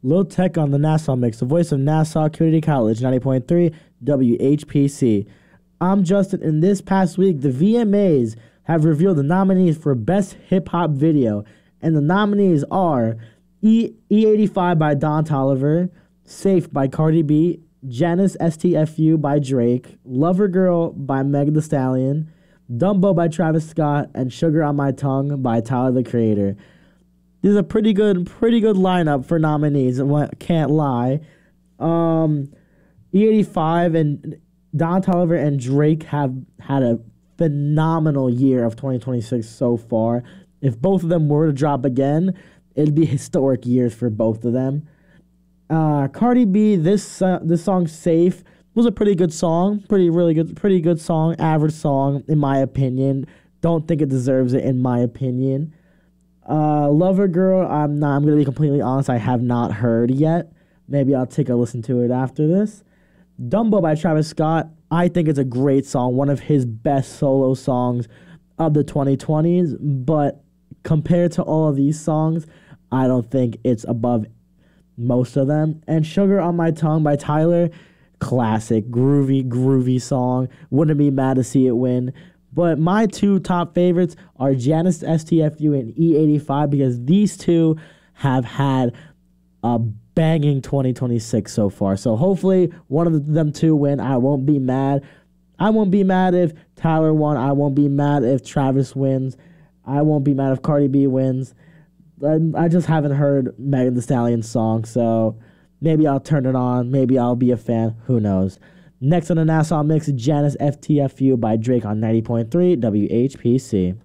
Lil Tech on the Nassau Mix, the voice of Nassau Community College, 90.3 WHPC. I'm Justin, and this past week, the VMAs have revealed the nominees for Best Hip Hop Video, and the nominees are E85 by Don Toliver, Safe by Cardi B, Janice STFU by Drake, Lover Girl by Megan Thee Stallion, Dumbo by Travis Scott, and Sugar on My Tongue by Tyler, the Creator. This is a pretty good lineup for nominees. Can't lie. E85 and Don Toliver and Drake have had a phenomenal year of 2026 so far. If both of them were to drop again, it'd be historic years for both of them. Cardi B, this song "Safe" was a pretty good song, pretty good song, average song in my opinion. Don't think it deserves it in my opinion. Lover Girl, I'm gonna be completely honest, I have not heard yet. Maybe I'll take a listen to it after this. Dumbo by Travis Scott, I think it's a great song, one of his best solo songs of the 2020s, but compared to all of these songs, I don't think it's above most of them. And Sugar on My Tongue by Tyler, classic, groovy song. Wouldn't be mad to see it win. But my two top favorites are Janice STFU and E85 because these two have had a banging 2026 so far. So hopefully one of them two win. I won't be mad. I won't be mad if Tyler won. I won't be mad if Travis wins. I won't be mad if Cardi B wins. I just haven't heard Megan Thee Stallion's song, so maybe I'll turn it on. Maybe I'll be a fan. Who knows? Next on the Nassau Mix, Janice FTFU by Drake on 90.3 WHPC.